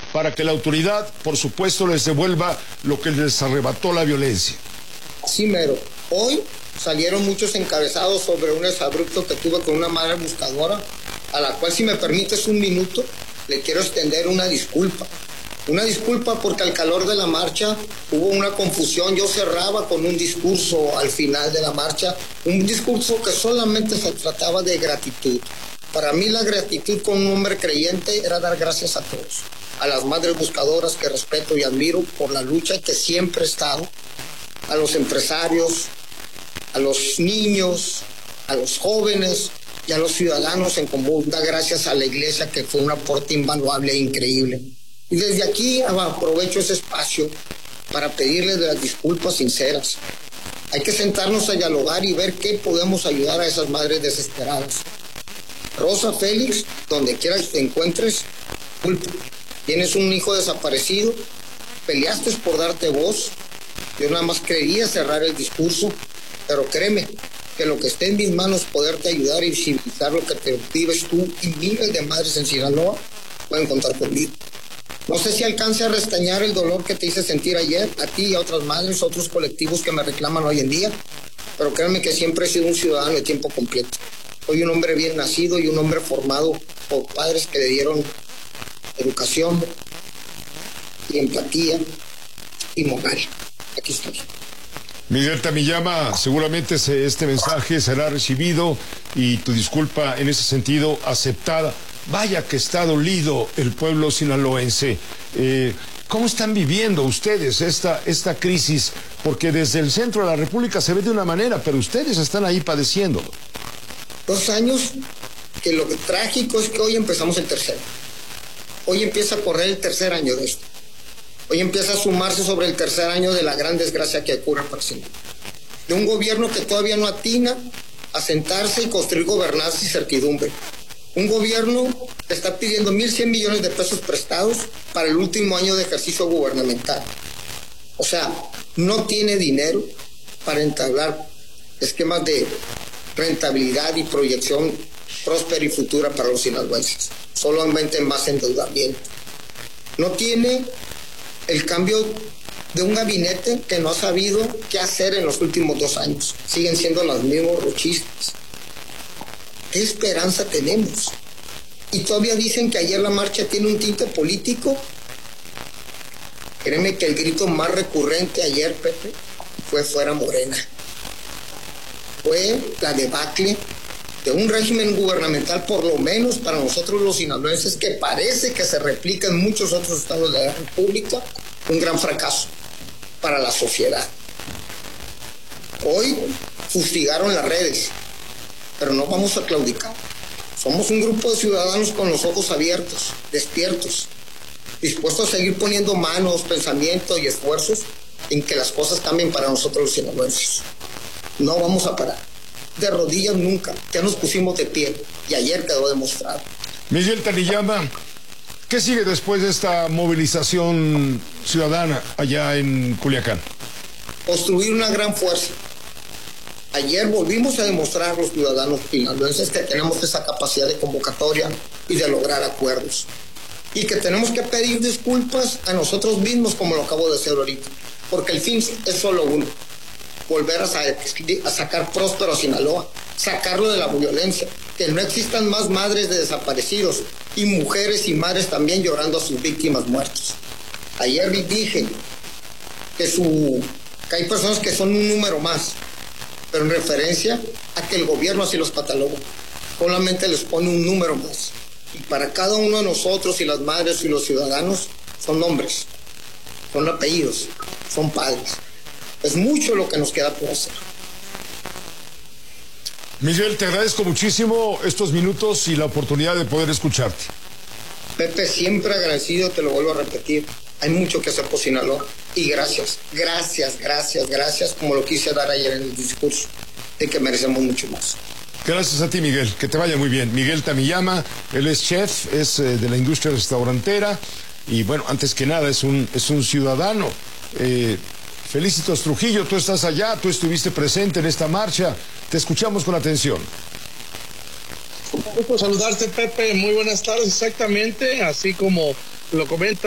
para que la autoridad, por supuesto, les devuelva lo que les arrebató la violencia. Sí, mero. Hoy salieron muchos encabezados sobre un exabrupto que tuve con una madre buscadora, a la cual, si me permites un minuto, le quiero extender una disculpa. Una disculpa porque al calor de la marcha hubo una confusión. Yo cerraba con un discurso al final de la marcha, un discurso que solamente se trataba de gratitud. Para mí la gratitud con un hombre creyente era dar gracias a todos, a las madres buscadoras que respeto y admiro por la lucha que siempre he estado, a los empresarios, a los niños, a los jóvenes y a los ciudadanos en común. Da gracias a la iglesia, que fue un aporte invaluable e increíble. Y desde aquí aprovecho ese espacio para pedirles las disculpas sinceras. Hay que sentarnos a dialogar y ver qué podemos ayudar a esas madres desesperadas. Rosa Félix, donde quiera que te encuentres, disculpa. Tienes un hijo desaparecido, peleaste por darte voz. Yo nada más quería cerrar el discurso, pero créeme que lo que esté en mis manos poderte ayudar y visibilizar lo que te vives tú y miles de madres en Sinaloa, pueden contar conmigo. No sé si alcance a restañar el dolor que te hice sentir ayer, a ti y a otras madres, otros colectivos que me reclaman hoy en día, pero créanme que siempre he sido un ciudadano de tiempo completo. Soy un hombre bien nacido y un hombre formado por padres que le dieron educación y empatía y moral. Aquí estoy. Miguel Tamiyama, seguramente este mensaje será recibido y tu disculpa en ese sentido aceptada. Vaya que está dolido el pueblo sinaloense. ¿Cómo están viviendo ustedes esta crisis? Porque desde el centro de la República se ve de una manera, pero ustedes están ahí padeciéndolo. 2 años, que lo trágico es que hoy empezamos el tercero. Hoy empieza a correr el tercer año de esto. Hoy empieza a sumarse sobre el tercer año de la gran desgracia que ocurre para Sinaloa. De un gobierno que todavía no atina a sentarse y construir gobernanza y certidumbre. Un gobierno que está pidiendo 1,100 millones de pesos prestados para el último año de ejercicio gubernamental. O sea, no tiene dinero para entablar esquemas de rentabilidad y proyección próspera y futura para los sinaloenses. Solamente más endeudamiento. No tiene el cambio de un gabinete que no ha sabido qué hacer en los últimos 2 años. Siguen siendo los mismos rochistas. ¿Qué esperanza tenemos? Y todavía dicen que ayer la marcha tiene un tinte político. Créeme que el grito más recurrente ayer, Pepe, fue fuera Morena. Fue la debacle de un régimen gubernamental, por lo menos para nosotros los sinaloenses, que parece que se replica en muchos otros estados de la República, un gran fracaso para la sociedad. Hoy fustigaron las redes, pero no vamos a claudicar. Somos un grupo de ciudadanos con los ojos abiertos, despiertos, dispuestos a seguir poniendo manos, pensamientos y esfuerzos en que las cosas cambien para nosotros los sinaloenses. No vamos a parar. De rodillas nunca. Ya nos pusimos de pie y ayer quedó demostrado. Miguel Tamiyama, ¿qué sigue después de esta movilización ciudadana allá en Culiacán? Construir una gran fuerza. Ayer volvimos a demostrar a los ciudadanos sinaloenses que tenemos esa capacidad de convocatoria y de lograr acuerdos. Y que tenemos que pedir disculpas a nosotros mismos, como lo acabo de hacer ahorita. Porque el fin es solo uno. Volver a sacar próspero a Sinaloa. Sacarlo de la violencia. Que no existan más madres de desaparecidos. Y mujeres y madres también llorando a sus víctimas muertas. Ayer dije que hay personas que son un número más. Pero en referencia a que el gobierno así los cataloga. Solamente les pone un número más. Y para cada uno de nosotros y las madres y los ciudadanos son nombres, son apellidos, son padres. Es mucho lo que nos queda por hacer. Miguel, te agradezco muchísimo estos minutos y la oportunidad de poder escucharte. Pepe, siempre agradecido, te lo vuelvo a repetir. Hay mucho que hacer por Sinaloa. Y gracias, como lo quise dar ayer en el discurso, de que merecemos mucho más. Gracias a ti, Miguel. Que te vaya muy bien. Miguel Tamiyama, él es chef, es de la industria restaurantera y bueno, antes que nada es un ciudadano. Felicitos, Trujillo, tú estás allá, tú estuviste presente en esta marcha. Te escuchamos con atención. Un gusto saludarte, Pepe. Muy buenas tardes, exactamente, así como lo comenta